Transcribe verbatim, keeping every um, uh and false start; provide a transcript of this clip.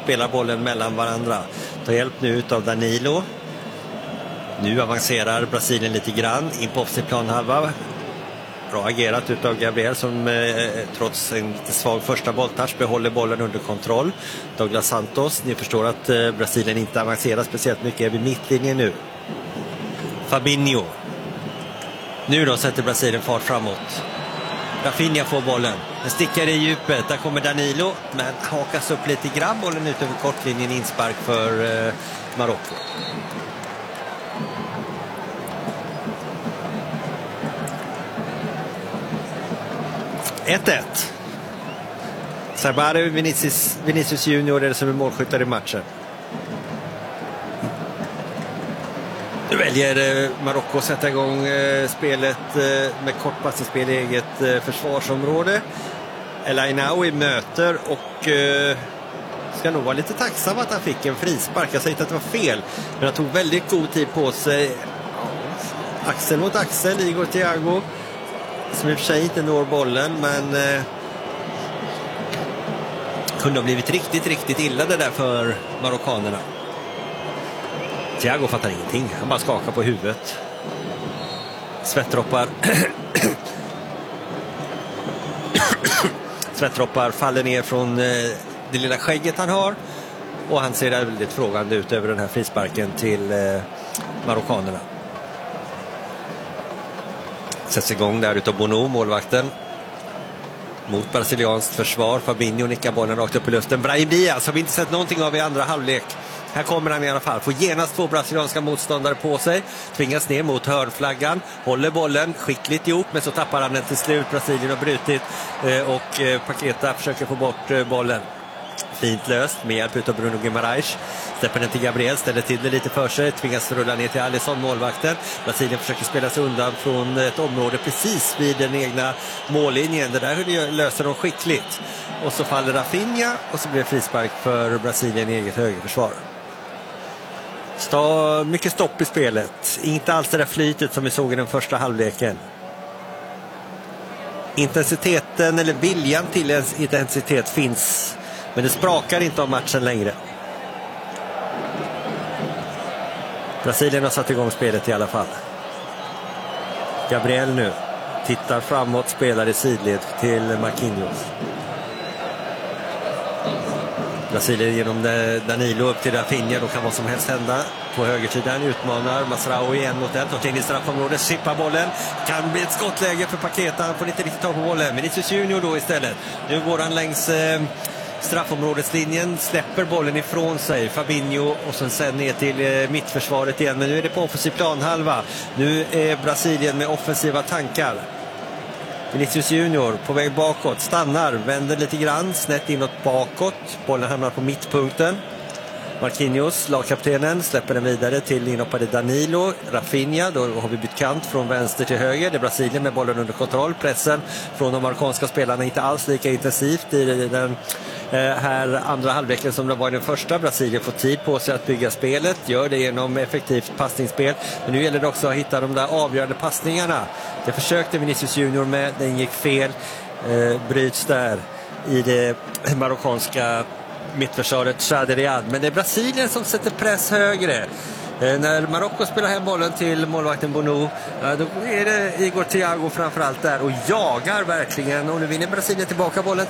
spelar bollen mellan varandra. Tar hjälp nu av Danilo. Nu avancerar Brasilien lite grann in på offensiv planhalva. Bra agerat utav Gabriel som eh, trots en lite svag första bolltouch behåller bollen under kontroll. Douglas Santos, ni förstår att eh, Brasilien inte avancerar speciellt mycket vid mittlinjen nu. Fabinho. Nu då sätter Brasilien fart framåt. Rafinha får bollen. Den stickar i djupet. Där kommer Danilo. Men hakas upp lite grann. Bollen ut över kortlinjen. Inspark för eh, Marocko. ett ett. Sarbare Vinicius, Vinicius Junior är det som är målskyttare i matchen. Nu väljer eh, Marocko att sätta igång eh, spelet eh, med kortpassningsspel i eget eh, försvarsområde. El Ainaoui möter och eh, ska nog vara lite tacksam att han fick en frispark. Jag säger inte att det var fel, men han tog väldigt god tid på sig. Axel mot axel, Igor Thiago, som i och för sig inte når bollen, men eh, kunde ha blivit riktigt, riktigt illa det där för marockanerna. Thiago fattar ingenting. Han bara skakar på huvudet. Svettdroppar Svettdroppar faller ner från eh, det lilla skägget han har. Och han ser väldigt frågande ut över den här frisparken till eh, marockanerna. Sätts igång där utav Bono, målvakten. Mot brasilianskt försvar. Fabinho nickar bollen rakt upp i luften. Brahim Diaz har vi inte sett någonting av i andra halvlek. Här kommer han i alla fall. Får genast två brasilianska motståndare på sig. Tvingas ner mot hörnflaggan. Håller bollen skickligt gjort, men så tappar han den till slut. Brasilien har brutit och Paqueta försöker få bort bollen. Fint löst med hjälp av Bruno Guimaraes. Släpper den till Gabriel, ställer till det lite för sig. Tvingas rulla ner till Alisson, målvakten. Brasilien försöker spela sig undan från ett område precis vid den egna mållinjen. Det där löser de skickligt. Och så faller Rafinha och så blir det frispark för Brasilien i eget högerförsvar. Stå, mycket stopp i spelet. Inte alls det där flytet som vi såg i den första halvleken. Intensiteten eller viljan till intensitet finns, men det sprakar inte av matchen längre. Brasilien har satt igång spelet i alla fall. Gabriel nu tittar framåt, spelar i sidled till Marquinhos. Brasilien genom Danilo upp till Rafinha. Då kan vad som helst hända. På högersidan utmanar Masraoui en mot ett. Och till i straffområdet chippar bollen. Kan bli ett skottläge för Paqueta. Han får inte riktigt ta på bollen. Vinicius Junior då istället. Nu går han längs eh, straffområdeslinjen. Släpper bollen ifrån sig. Fabinho och sen, sen ner till eh, mittförsvaret igen. Men nu är det på offensiv planhalva. Nu är Brasilien med offensiva tankar. Vinicius Junior på väg bakåt, stannar, vänder lite grann, snett inåt bakåt. Bollen hamnar på mittpunkten. Marquinhos, lagkaptenen, släpper den vidare till inhoppade Danilo. Rafinha, då har vi bytt kant från vänster till höger. Det är Brasilien med bollen under kontroll. Pressen från de marockanska spelarna inte alls lika intensivt i den här andra halvleken som det var i den första. Brasilien får tid på sig att bygga spelet, gör det genom effektivt passningsspel. Men nu gäller det också att hitta de där avgörande passningarna. Det försökte Vinicius Junior med, den gick fel. Eh, bryts där i det marockanska mittförsvaret Chaderiad. Men det är Brasilien som sätter press högre. Eh, när Marocko spelar hem bollen till målvakten Bono, eh, då är det Igor Thiago framförallt där och jagar verkligen. Och nu vinner Brasilien tillbaka bollen